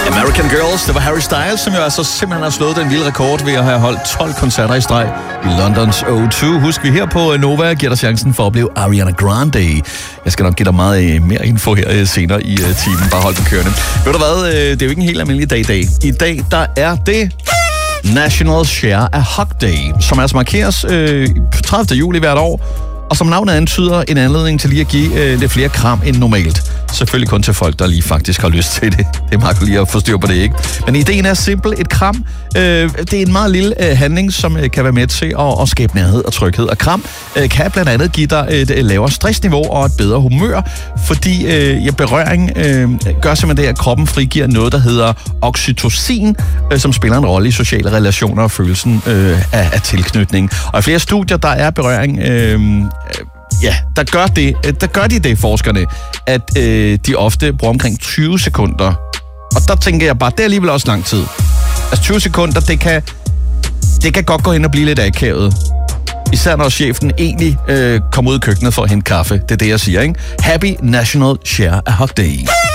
American Girls, det var Harry Styles, som jo altså simpelthen har slået den vilde rekord ved at have holdt 12 koncerter i streg i Londons O2. Husk, vi her på Nova giver dig chancen for at opleve Ariana Grande. Jeg skal nok give dig meget mere info her senere i timen. Bare hold den kørende. Ved du hvad, det er jo ikke en helt almindelig dag i dag. I dag, der er det National Share a Hug Day, som altså markeres 30. juli hvert år. Og som navnet antyder, en anledning til lige at give lidt flere kram end normalt. Selvfølgelig kun til folk, der lige faktisk har lyst til det. Det er meget lige at få styr på det, ikke? Men ideen er simpel. Et kram, det er en meget lille handling, som kan være med til at skabe nærhed og tryghed. Og kram kan blandt andet give dig et lavere stressniveau og et bedre humør, fordi berøring gør simpelthen det, at kroppen frigiver noget, der hedder oxytocin, som spiller en rolle i sociale relationer og følelsen af tilknytning. Og i flere studier, der er berøring... der gør de det, forskerne, at de ofte bruger omkring 20 sekunder. Og der tænker jeg bare, det er alligevel også lang tid. Altså 20 sekunder, det kan godt gå hen og blive lidt akavet. Især når chefen egentlig kommer ud i køkkenet for at hente kaffe. Det er det, jeg siger, ikke? Happy National Share a Hug Day.